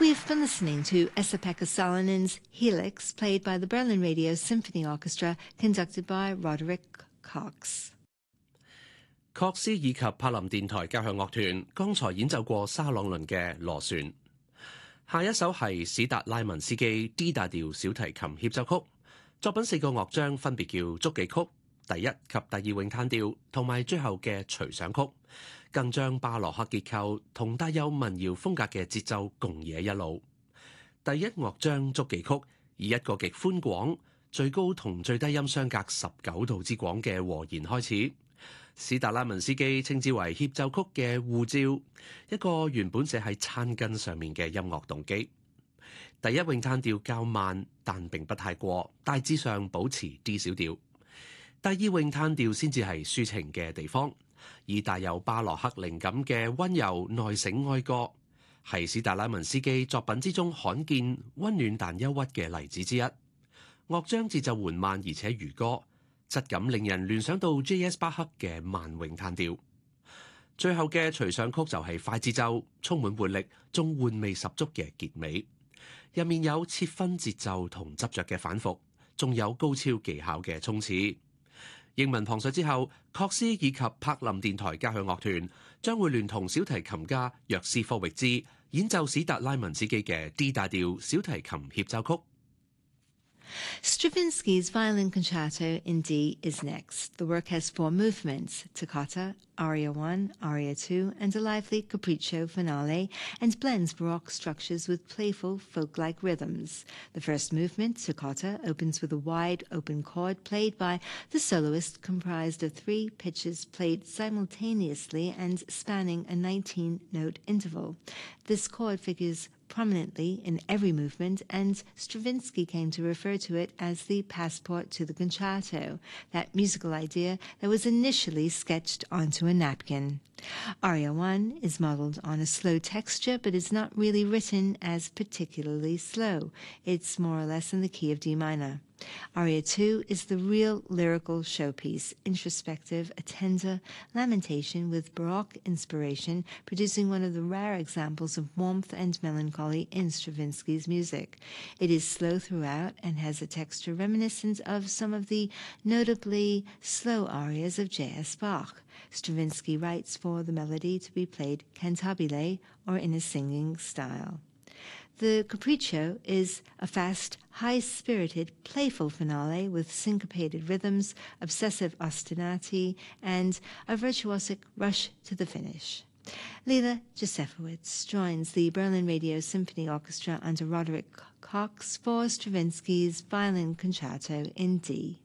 We've been listening to Esa-Pekka Salonin's Helix, played by the Berlin Radio Symphony Orchestra, conducted by Roderick Cox。 確斯以及柏林電台交響樂團剛才演奏過沙朗倫嘅螺旋。下一首係史達拉文斯基 D 大調小提琴協奏曲，作品4個樂章分別叫觸記曲、第一及第二詠嘆調同埋最後嘅隨想曲，更將巴洛克結構同帶有民謠風格嘅節奏共冶一路。第一樂章觸記曲以一個極寬廣、最高同最低音相隔19度之廣嘅和弦開始。史達拉文斯基稱之為協奏曲嘅護照，一個原本寫喺餐巾上面嘅音樂動機。第一詠嘆調較慢，但並不太過，大致上保持 D 小調。第二詠嘆調先至係抒情嘅地方，以帶有巴洛克靈感嘅溫柔內省哀歌，係史達拉文斯基作品之中罕見溫暖但憂鬱嘅例子之一。樂章節奏緩慢而且如歌，質感令人聯想到 J.S. 巴克嘅慢詠嘆調。最後嘅隨想曲就係快節奏、充滿活力、仲玩味十足嘅結尾，入面有切分節奏同執着嘅反覆，仲有高超技巧嘅衝刺。英文旁述之後，確斯以及柏林電台交響樂團將會聯同小提琴家約斯科域茲演奏史達拉文斯基嘅 D 大調小提琴協奏曲。 Stravinsky's Violin Concerto in D is next. The work has 4 movements: toccata, aria 1, aria 2, and a lively capriccio finale, and blends Baroque structures with playful folk-like rhythms. The first movement, toccata, opens with a wide open chord played by the soloist, comprised of 3 pitches played simultaneously and spanning a 19-note interval. This chord figures prominently in every movement, and Stravinsky came to refer to it as the passport to the concerto, that musical idea that was initially sketched onto a napkin. Aria 1 is modeled on a slow texture, but is not really written as particularly slow. It's more or less in the key of D minor. Aria 2 is the real lyrical showpiece, introspective, a tender lamentation with Baroque inspiration, producing one of the rare examples of warmth and melancholy in Stravinsky's music. It is slow throughout and has a texture reminiscent of some of the notably slow arias of J.S. Bach. Stravinsky writes for the melody to be played cantabile, or in a singing style. The capriccio is a fast, high-spirited, playful finale with syncopated rhythms, obsessive ostinati, and a virtuosic rush to the finish. Lila Josefowicz joins the Berlin Radio Symphony Orchestra under Roderick Cox for Stravinsky's Violin Concerto in D.